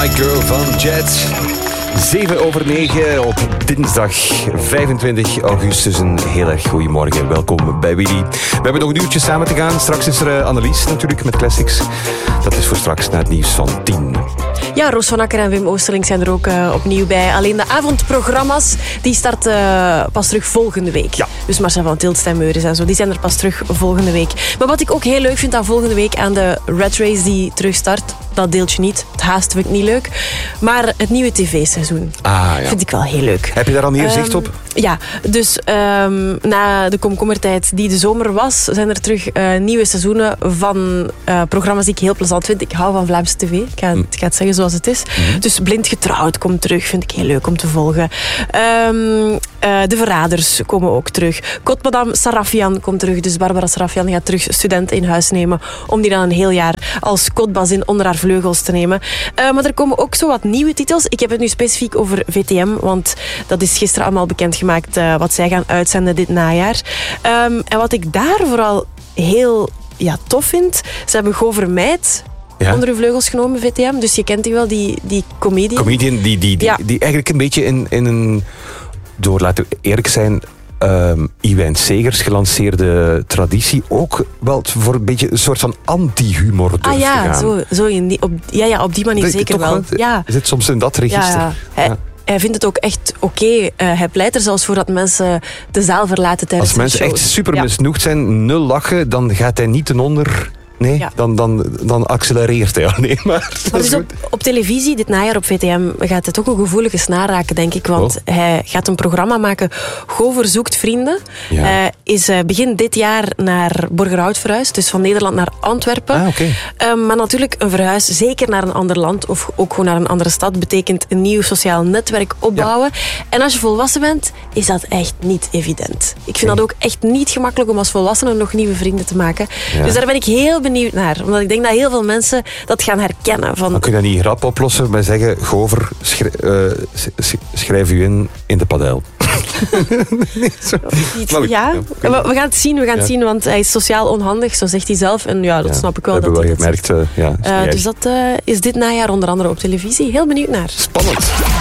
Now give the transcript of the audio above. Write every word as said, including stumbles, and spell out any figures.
My Girl van Jet. zeven over negen op dinsdag vijfentwintig augustus. Een heel erg goeiemorgen. Welkom bij Willy. We hebben nog een uurtje samen te gaan. Straks is er Annelies natuurlijk met Classics. Dat is voor straks na het nieuws van tien. Ja, Roos van Akker en Wim Oosterling zijn er ook uh, opnieuw bij. Alleen de avondprogramma's die starten uh, pas terug volgende week. Ja. Dus Marcel van Tilt en Meuris en zo, die zijn er pas terug volgende week. Maar wat ik ook heel leuk vind aan volgende week, aan de Red Race die terugstart, dat deeltje niet. Het haast vind ik niet leuk. Maar het nieuwe tv-seizoen ah, ja. vind ik wel heel leuk. Heb je daar al meer zicht op? Um, ja, dus um, na de komkommertijd die de zomer was, zijn er terug uh, nieuwe seizoenen van uh, programma's die ik heel plezant vind. Ik hou van Vlaamse tv. Ik ga, mm. ik ga het zeggen zoals het is. Mm. Dus Blind Getrouwd komt terug. Vind ik heel leuk om te volgen. Um, uh, de Verraders komen ook terug. Kot Madame Sarafian komt terug. Dus Barbara Sarafian gaat terug studenten in huis nemen om die dan een heel jaar als kotbazin onder haar vleugels te nemen. Uh, maar er komen ook zo wat nieuwe titels. Ik heb het nu specifiek over V T M, want dat is gisteren allemaal bekendgemaakt uh, wat zij gaan uitzenden dit najaar. Um, en wat ik daar vooral heel ja, tof vind, ze hebben Go Vermeid ja. onder hun vleugels genomen, V T M. Dus je kent die wel, die, die comedian. Comedian die, die, die, ja. die eigenlijk een beetje in, in een, door laten we eerlijk zijn, Um, Iwijn Segers gelanceerde traditie ook wel voor een beetje een soort van anti-humor durft ah, ja, te gaan. Zo, zo in die, op, ja, ja, op die manier dat, zeker wel. Ja. Zit soms in dat register. Ja, ja. Hij, ja. hij vindt het ook echt oké. Okay. Uh, hij pleit er zelfs voor dat mensen de zaal verlaten tijdens de shows. Als mensen echt super ja. misnoegd zijn, nul lachen, dan gaat hij niet ten onder. Nee, ja. dan, dan, dan accelereert hij alleen maar. maar dus op, op televisie, dit najaar op V T M, gaat het ook een gevoelige snaar raken, denk ik. Want oh. hij gaat een programma maken, Go Verzoekt Vrienden. Ja. Hij is uh, begin dit jaar naar Borgerhout verhuisd, dus van Nederland naar Antwerpen. Ah, okay. um, maar natuurlijk, een verhuis, zeker naar een ander land of ook gewoon naar een andere stad, betekent een nieuw sociaal netwerk opbouwen. Ja. En als je volwassen bent, is dat echt niet evident. Ik vind nee. dat ook echt niet gemakkelijk om als volwassene nog nieuwe vrienden te maken. Ja. Dus daar ben ik heel benieuwd naar. Omdat ik denk dat heel veel mensen dat gaan herkennen. Van... Dan kun je dat niet rap oplossen bij zeggen, Gover, schrijf, uh, schrijf u in in de padel. nee, ja, we, we gaan het zien, we gaan ja. het zien, want hij is sociaal onhandig, zo zegt hij zelf. En ja, dat ja, snap ik wel. Dat hebben we wel gemerkt. Uh, ja, uh, dus dat uh, is dit najaar onder andere op televisie. Heel benieuwd naar. Spannend.